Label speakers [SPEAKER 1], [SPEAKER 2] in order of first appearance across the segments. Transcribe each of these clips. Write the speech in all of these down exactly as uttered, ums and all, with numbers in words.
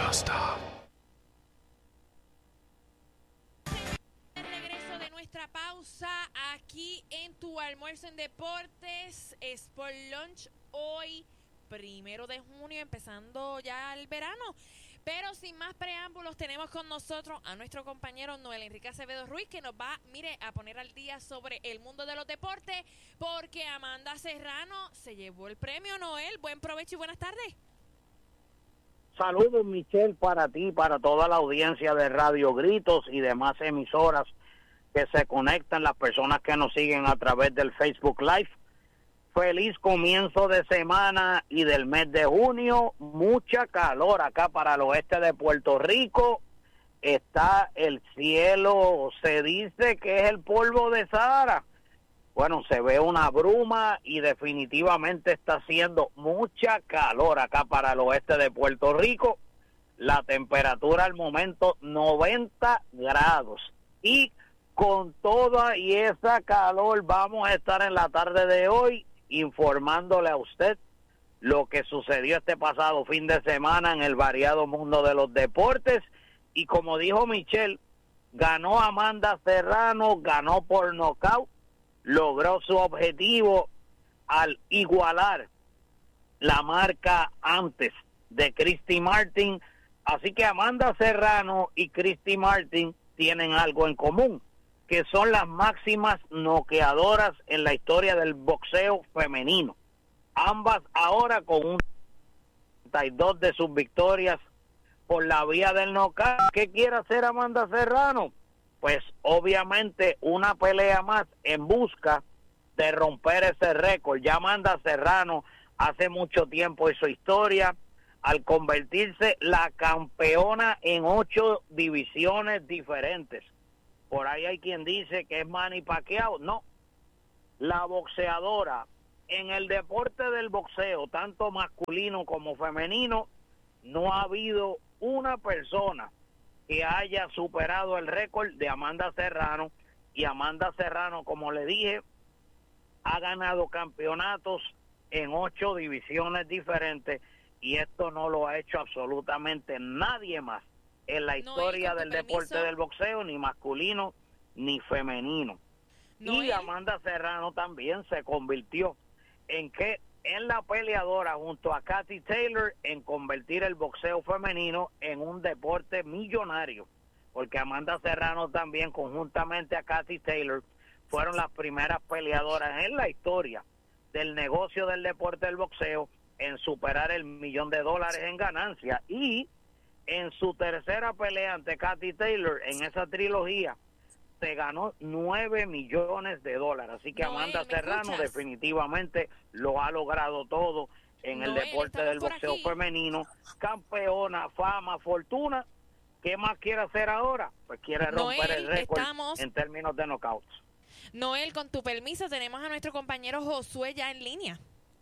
[SPEAKER 1] Showstop.
[SPEAKER 2] Regreso de nuestra pausa aquí en Tu Almuerzo en Deportes, Sport Lunch, hoy, primero de junio, empezando ya el verano. Pero sin más preámbulos, tenemos con nosotros a nuestro compañero Noel Enrique Acevedo Ruiz, que nos va, mire, a poner al día sobre el mundo de los deportes, porque Amanda Serrano se llevó el premio. Noel, buen provecho y buenas tardes.
[SPEAKER 3] Saludos, Michelle, para ti, para toda la audiencia de Radio Gritos y demás emisoras que se conectan, las personas que nos siguen a través del Facebook Live. Feliz comienzo de semana y del mes de junio. Mucha calor acá para el oeste de Puerto Rico. Está el cielo, se dice que es el polvo de Sahara. Bueno, se ve una bruma y definitivamente está haciendo mucha calor acá para el oeste de Puerto Rico. La temperatura al momento noventa grados. Y con toda y esa calor vamos a estar en la tarde de hoy informándole a usted lo que sucedió este pasado fin de semana en el variado mundo de los deportes. Y como dijo Michelle, ganó Amanda Serrano, ganó por nocaut, logró su objetivo al igualar la marca antes de Christy Martin. Así que Amanda Serrano y Christy Martin tienen algo en común, que son las máximas noqueadoras en la historia del boxeo femenino. Ambas ahora con un treinta y dos de sus victorias por la vía del nocaut. ¿Qué quiere hacer Amanda Serrano? Pues obviamente una pelea más en busca de romper ese récord. Ya Amanda Serrano hace mucho tiempo hizo historia al convertirse la campeona en ocho divisiones diferentes. Por ahí hay quien dice que es Manny Pacquiao. No, la boxeadora en el deporte del boxeo, tanto masculino como femenino, no ha habido una persona que haya superado el récord de Amanda Serrano. Y Amanda Serrano, como le dije, ha ganado campeonatos en ocho divisiones diferentes, y esto no lo ha hecho absolutamente nadie más en la historia
[SPEAKER 2] Noel,
[SPEAKER 3] del
[SPEAKER 2] permiso.
[SPEAKER 3] deporte del boxeo, ni masculino ni femenino.
[SPEAKER 2] Noel.
[SPEAKER 3] Y Amanda Serrano también se convirtió en que en la peleadora junto a Katy Taylor en convertir el boxeo femenino en un deporte millonario, porque Amanda Serrano también conjuntamente a Katy Taylor fueron las primeras peleadoras en la historia del negocio del deporte del boxeo en superar el millón de dólares en ganancia. Y en su tercera pelea ante Katy Taylor, en esa trilogía, se ganó nueve millones de dólares. Así que
[SPEAKER 2] Noel,
[SPEAKER 3] Amanda
[SPEAKER 2] ¿me
[SPEAKER 3] Serrano
[SPEAKER 2] escuchas?
[SPEAKER 3] definitivamente lo ha logrado todo en el
[SPEAKER 2] Noel,
[SPEAKER 3] deporte
[SPEAKER 2] estamos
[SPEAKER 3] del
[SPEAKER 2] por
[SPEAKER 3] boxeo
[SPEAKER 2] aquí.
[SPEAKER 3] femenino. Campeona, fama, fortuna. ¿Qué más quiere hacer ahora? Pues quiere romper
[SPEAKER 2] Noel,
[SPEAKER 3] el récord
[SPEAKER 2] estamos-
[SPEAKER 3] en términos de knockouts.
[SPEAKER 2] Noel, con tu permiso, tenemos a nuestro compañero Josué ya en línea.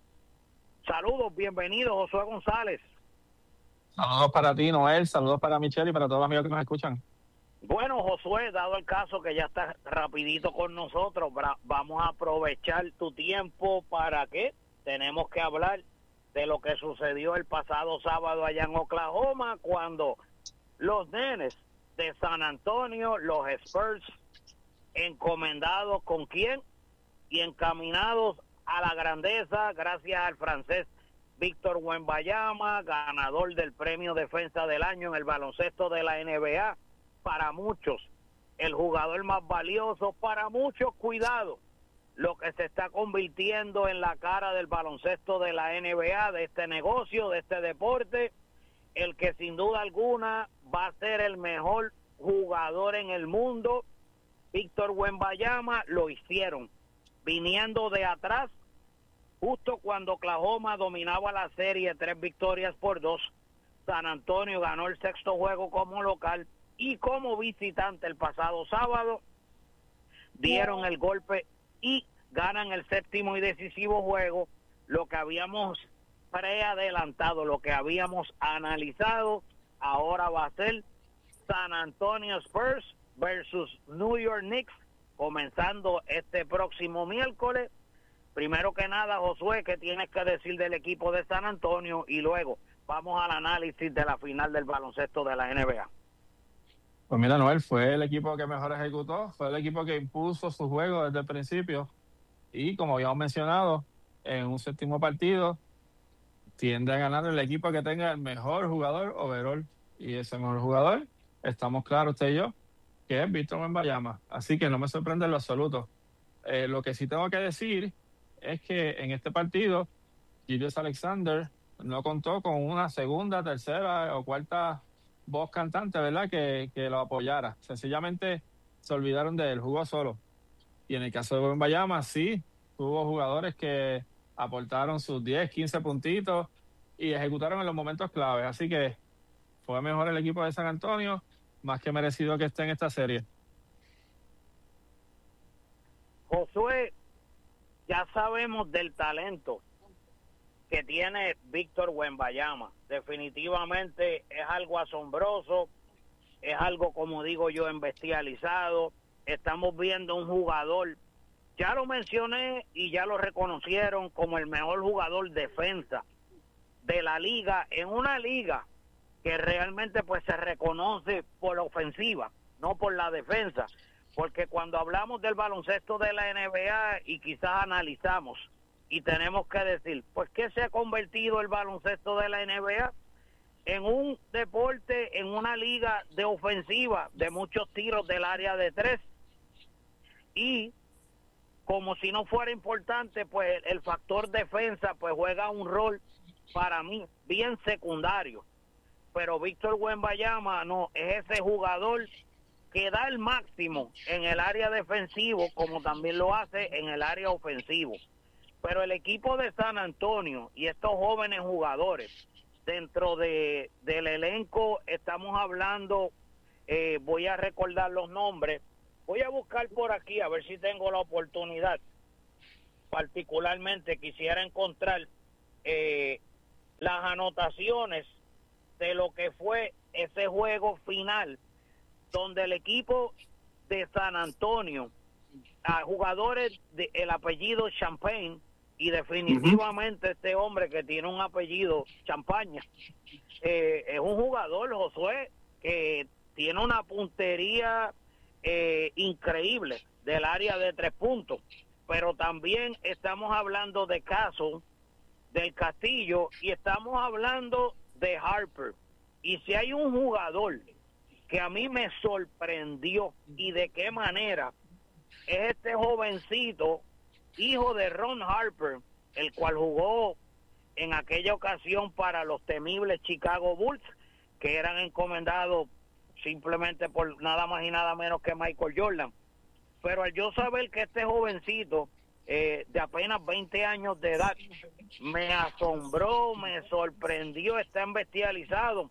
[SPEAKER 3] Saludos, bienvenido Josué González.
[SPEAKER 4] Saludos para ti, Noel, saludos para Michelle y para todos los amigos que nos escuchan.
[SPEAKER 3] Bueno, Josué, dado el caso que ya estás rapidito con nosotros, bra- vamos a aprovechar tu tiempo. ¿Para qué? Tenemos que hablar de lo que sucedió el pasado sábado allá en Oklahoma, cuando los nenes de San Antonio, los Spurs, encomendados con quién y encaminados a la grandeza gracias al francés Víctor Wembanyama, ganador del premio Defensa del Año en el baloncesto de la N B A. Para muchos, el jugador más valioso, para muchos, cuidado, lo que se está convirtiendo en la cara del baloncesto de la N B A, de este negocio, de este deporte, el que sin duda alguna va a ser el mejor jugador en el mundo. Víctor Wembanyama lo hicieron, viniendo de atrás, justo cuando Oklahoma dominaba la serie, tres victorias por dos. San Antonio ganó el sexto juego como local, y como visitante el pasado sábado dieron el golpe y ganan el séptimo y decisivo juego. Lo que habíamos preadelantado, lo que habíamos analizado, ahora va a ser San Antonio Spurs versus New York Knicks, comenzando este próximo miércoles. Primero que nada, Josué, ¿qué tienes que decir del equipo de San Antonio? Y luego, vamos al análisis de la final del baloncesto de la N B A.
[SPEAKER 4] Pues mira, Noel, fue el equipo que mejor ejecutó, fue el equipo que impuso su juego desde el principio y, como habíamos mencionado, en un séptimo partido tiende a ganar el equipo que tenga el mejor jugador overall, y ese mejor jugador, estamos claros usted y yo, que es Víctor Wembanyama. Así que no me sorprende en lo absoluto. Eh, lo que sí tengo que decir es que en este partido Julius Alexander no contó con una segunda, tercera o cuarta voz cantante, ¿verdad?, que, que lo apoyara. Sencillamente se olvidaron de él, jugó solo. Y en el caso de Wembanyama, sí, tuvo jugadores que aportaron sus diez, quince puntitos y ejecutaron en los momentos claves. Así que fue mejor el equipo de San Antonio, más que merecido que esté en esta serie.
[SPEAKER 3] Josué, ya sabemos del talento que tiene Víctor Wembanyama. Definitivamente es algo asombroso, es algo, como digo yo, embestializado. Estamos viendo un jugador, ya lo mencioné y ya lo reconocieron como el mejor jugador defensa de la liga, en una liga que realmente pues se reconoce por la ofensiva, no por la defensa, porque cuando hablamos del baloncesto de la N B A y quizás analizamos y tenemos que decir, pues ¿qué se ha convertido el baloncesto de la N B A? En un deporte, en una liga de ofensiva, de muchos tiros del área de tres, y como si no fuera importante, pues el factor defensa pues juega un rol para mí bien secundario. Pero Víctor Wembanyama no, es ese jugador que da el máximo en el área defensivo, como también lo hace en el área ofensivo. Pero el equipo de San Antonio y estos jóvenes jugadores, dentro de del elenco, estamos hablando, eh, voy a recordar los nombres, voy a buscar por aquí a ver si tengo la oportunidad. Particularmente quisiera encontrar eh, las anotaciones de lo que fue ese juego final, donde el equipo de San Antonio, a jugadores de el apellido Champagne, y definitivamente uh-huh. este hombre que tiene un apellido Champaña, eh, es un jugador, Josué, que tiene una puntería eh, increíble del área de tres puntos, pero también estamos hablando de Caso, del Castillo, y estamos hablando de Harper. Y si hay un jugador que a mí me sorprendió y de qué manera, es este jovencito, hijo de Ron Harper, el cual jugó en aquella ocasión para los temibles Chicago Bulls, que eran encomendados simplemente por nada más y nada menos que Michael Jordan. Pero al yo saber que este jovencito eh, de apenas veinte años de edad me asombró, me sorprendió, está embestializado.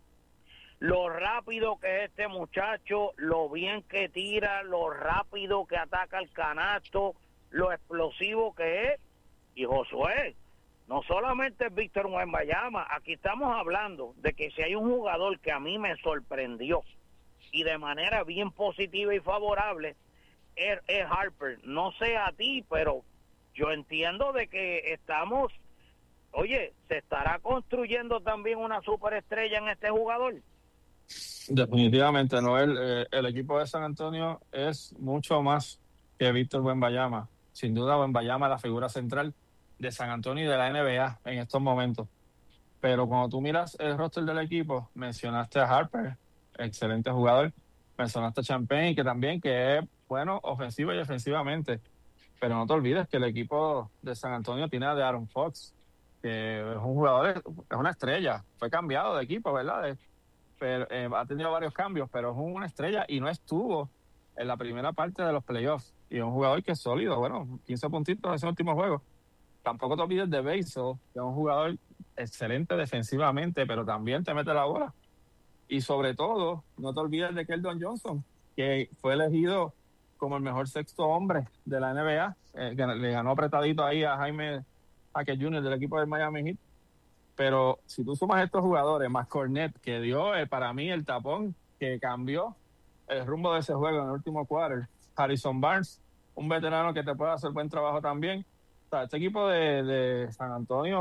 [SPEAKER 3] Lo rápido que es este muchacho, lo bien que tira, lo rápido que ataca el canasto, lo explosivo que es. Y Josué, no solamente es Víctor Wembanyama, aquí estamos hablando de que si hay un jugador que a mí me sorprendió y de manera bien positiva y favorable, es, es Harper. No sé a ti, pero yo entiendo de que estamos, oye, se estará construyendo también una superestrella en este jugador.
[SPEAKER 4] Definitivamente, Noel, eh, el equipo de San Antonio es mucho más que Víctor Wembanyama. Sin duda, Wembanyama es la figura central de San Antonio y de la N B A en estos momentos. Pero cuando tú miras el roster del equipo, mencionaste a Harper, excelente jugador, mencionaste a Champagne, que también que es bueno ofensivo y defensivamente. Pero no te olvides que el equipo de San Antonio tiene a De'Aaron Fox, que es un jugador, es una estrella, fue cambiado de equipo, ¿verdad? De, pero, eh, ha tenido varios cambios, pero es una estrella y no estuvo en la primera parte de los playoffs. Y es un jugador que es sólido, bueno, quince puntitos en ese último juego. Tampoco te olvides de Basel, que es un jugador excelente defensivamente, pero también te mete la bola. Y sobre todo, no te olvides de Keldon Johnson, que fue elegido como el mejor sexto hombre de la N B A, eh, que le ganó apretadito ahí a Jaime Jaquez junior del equipo del Miami Heat. Pero si tú sumas estos jugadores, más Cornet, que dio eh, para mí el tapón que cambió el rumbo de ese juego en el último quarter, Harrison Barnes, un veterano que te puede hacer buen trabajo también. O sea, este equipo de, de San Antonio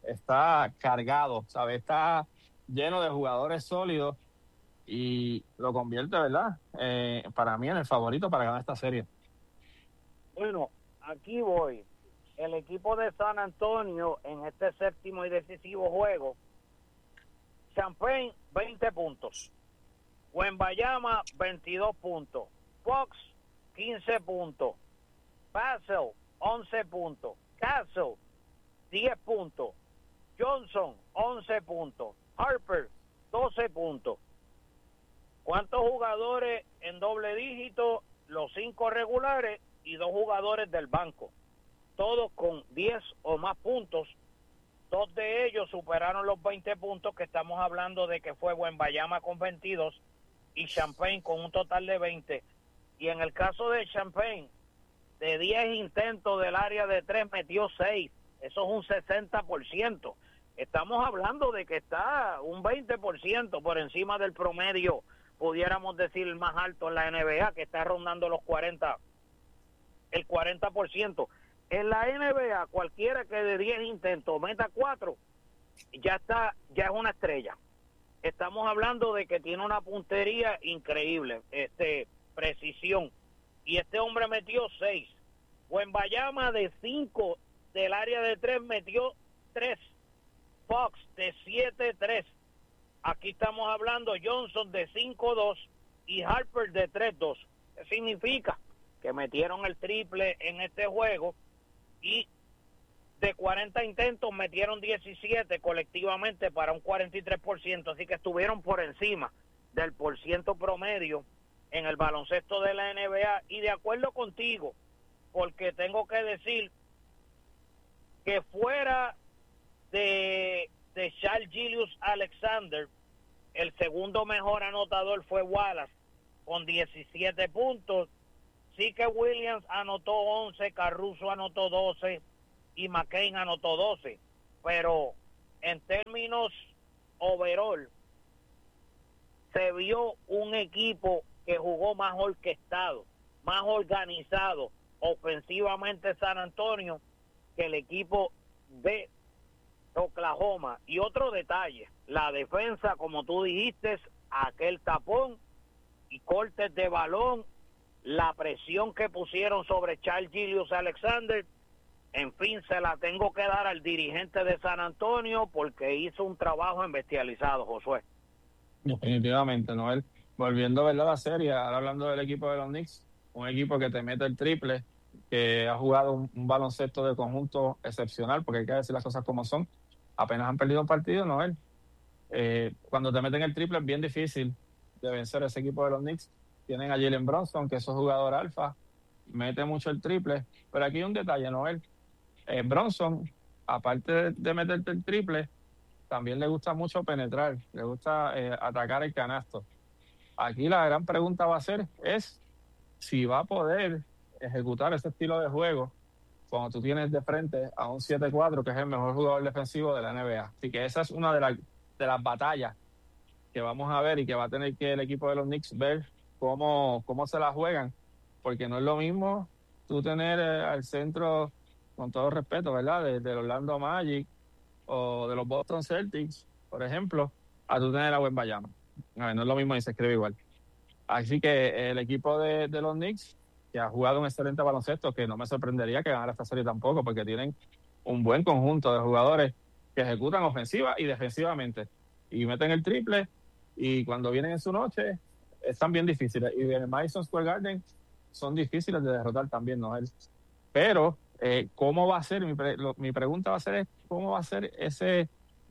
[SPEAKER 4] está cargado, ¿sabes? Está lleno de jugadores sólidos y lo convierte, ¿verdad? Eh, para mí en el favorito para ganar esta serie.
[SPEAKER 3] Bueno, aquí voy. El equipo de San Antonio en este séptimo y decisivo juego, Champaign veinte puntos, Wembanyama veintidós puntos, Fox quince puntos, Basel once puntos, Castle diez puntos, Johnson once puntos, Harper doce puntos. ¿Cuántos jugadores en doble dígito? Los cinco regulares y dos jugadores del banco, todos con diez o más puntos. Dos de ellos superaron los veinte puntos, que estamos hablando de que fue Wembanyama con veintidós y Champaign con un total de veinte. Y en el caso de Champaign, de diez intentos del área de tres metió seis. Eso es un sesenta por ciento. Estamos hablando de que está un veinte por ciento por encima del promedio, pudiéramos decir el más alto en la N B A, que está rondando los cuarenta, el cuarenta por ciento. En la N B A, cualquiera que de diez intentos meta cuatro, ya está, ya es una estrella. Estamos hablando de que tiene una puntería increíble, este, precisión. Y este hombre metió seis. Wembanyama de cinco del área de tres metió tres. Fox de siete tres. Aquí estamos hablando Johnson de cinco dos y Harper de tres dos. ¿Qué significa? Que metieron el triple en este juego y de cuarenta intentos metieron diecisiete colectivamente para un cuarenta y tres por ciento. Así que estuvieron por encima del por ciento promedio en el baloncesto de la N B A. Y de acuerdo contigo, porque tengo que decir que fuera de, de Shai Gilgeous-Alexander, el segundo mejor anotador fue Wallace con diecisiete puntos. Sí que Williams anotó once, Caruso anotó doce y McCain anotó doce, pero en términos overall se vio un equipo que jugó más orquestado, más organizado ofensivamente San Antonio que el equipo de Oklahoma. Y otro detalle, la defensa, como tú dijiste, aquel tapón y cortes de balón, la presión que pusieron sobre Shai Gilgeous-Alexander, en fin, se la tengo que dar al dirigente de San Antonio porque hizo un trabajo embestializado, Josué.
[SPEAKER 4] Definitivamente, Noel. Volviendo a ver la serie, ahora hablando del equipo de los Knicks, un equipo que te mete el triple, que ha jugado un, un baloncesto de conjunto excepcional, porque hay que decir las cosas como son. Apenas han perdido un partido, Noel. Eh, cuando te meten el triple es bien difícil de vencer a ese equipo de los Knicks. Tienen a Jalen Brunson, que es un jugador alfa, mete mucho el triple, pero aquí hay un detalle, Noel. Eh, Brunson, aparte de, de meterte el triple, también le gusta mucho penetrar, le gusta eh, atacar el canasto. Aquí la gran pregunta va a ser es si va a poder ejecutar ese estilo de juego cuando tú tienes de frente a un siete cuatro, que es el mejor jugador defensivo de la N B A. Así que esa es una de, la, de las batallas que vamos a ver y que va a tener que el equipo de los Knicks ver cómo, cómo se la juegan, porque no es lo mismo tú tener eh, al centro, con todo respeto, ¿verdad?, de, de Orlando Magic o de los Boston Celtics, por ejemplo, a tú tener a Wembanyama. A ver, no es lo mismo ni se escribe igual. Así que el equipo de, de los Knicks, que ha jugado un excelente baloncesto, que no me sorprendería que ganara esta serie tampoco, porque tienen un buen conjunto de jugadores que ejecutan ofensiva y defensivamente, y meten el triple, y cuando vienen en su noche, están bien difíciles. Y en el Madison Square Garden son difíciles de derrotar también, ¿no? Pero, eh, ¿cómo va a ser? Mi, pre, lo, mi pregunta va a ser, ¿cómo va a ser ese,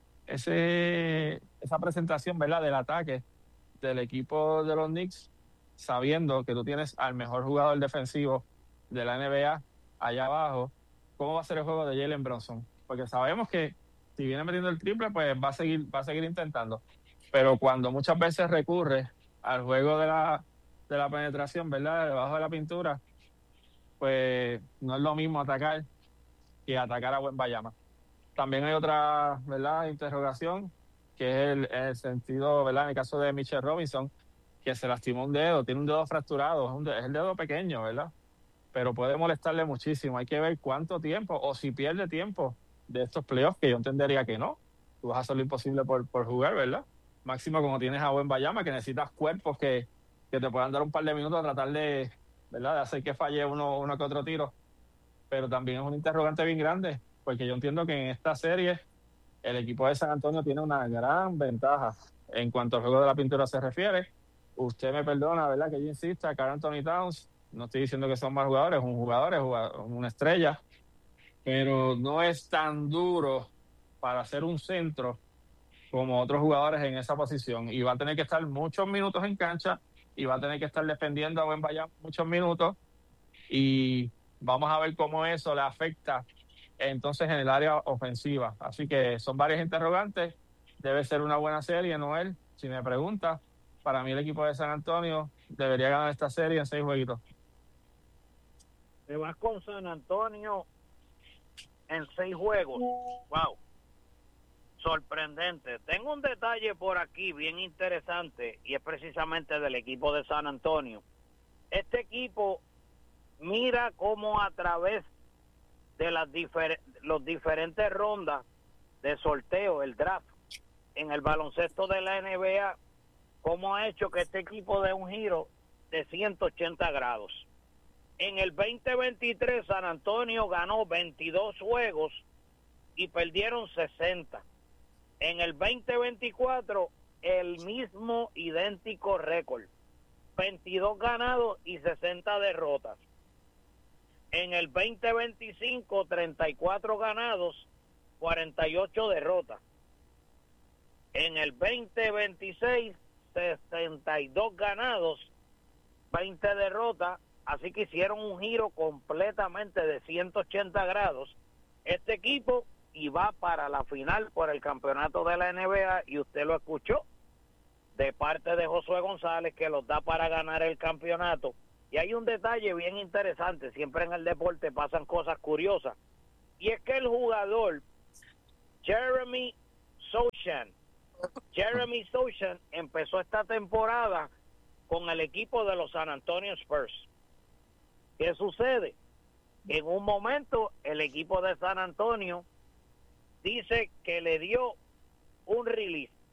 [SPEAKER 4] ese, esa presentación, ¿verdad?, del ataque del equipo de los Knicks, sabiendo que tú tienes al mejor jugador defensivo de la N B A allá abajo? ¿Cómo va a ser el juego de Jalen Brunson? Porque sabemos que si viene metiendo el triple, pues va a seguir, va a seguir intentando. Pero cuando muchas veces recurre al juego de la, de la penetración, ¿verdad?, debajo de la pintura, pues no es lo mismo atacar que atacar a Wembanyama. También hay otra, ¿verdad?, interrogación, que es el, el sentido, ¿verdad?, en el caso de Mitchell Robinson, que se lastimó un dedo, tiene un dedo fracturado, es, un dedo, es el dedo pequeño, ¿verdad?, pero puede molestarle muchísimo. Hay que ver cuánto tiempo, o si pierde tiempo de estos playoffs, que yo entendería que no. Tú vas a hacer lo imposible por, por jugar, ¿verdad? Máximo como tienes a Wembanyama, que necesitas cuerpos que, que te puedan dar un par de minutos a tratar de, ¿verdad?, de hacer que falle uno, uno que otro tiro. Pero también es un interrogante bien grande, porque yo entiendo que en esta serie el equipo de San Antonio tiene una gran ventaja en cuanto al juego de la pintura se refiere. Usted me perdona, ¿verdad?, que yo insista, Karl Anthony Towns, no estoy diciendo que son más jugadores, es un jugador, es una estrella, pero no es tan duro para hacer un centro como otros jugadores en esa posición, y va a tener que estar muchos minutos en cancha y va a tener que estar defendiendo a Wembanyama muchos minutos, y vamos a ver cómo eso le afecta entonces en el área ofensiva. Así que son varias interrogantes. Debe ser una buena serie, Noel. Si me preguntas, para mí el equipo de San Antonio debería ganar esta serie en seis jueguitos.
[SPEAKER 3] Te vas con San Antonio en seis juegos. Wow. Sorprendente. Tengo un detalle por aquí bien interesante, y es precisamente del equipo de San Antonio. Este equipo mira cómo a través de las difer- los diferentes rondas de sorteo, el draft, en el baloncesto de la N B A, cómo ha hecho que este equipo dé un giro de ciento ochenta grados. En el veinte veintitrés San Antonio ganó veintidós juegos y perdieron sesenta. En el veinte veinticuatro el mismo idéntico récord, veintidós ganados y sesenta derrotas. En el veinte veinticinco, treinta y cuatro ganados, cuarenta y ocho derrotas. En el veinte veintiséis, sesenta y dos ganados, veinte derrotas. Así que hicieron un giro completamente de ciento ochenta grados este equipo, y va para la final por el campeonato de la N B A, y usted lo escuchó de parte de Josué González, que los da para ganar el campeonato. Y hay un detalle bien interesante, siempre en el deporte pasan cosas curiosas, y es que el jugador Jeremy Sochan, Jeremy Sochan empezó esta temporada con el equipo de los San Antonio Spurs. ¿Qué sucede? En un momento el equipo de San Antonio dice que le dio un release,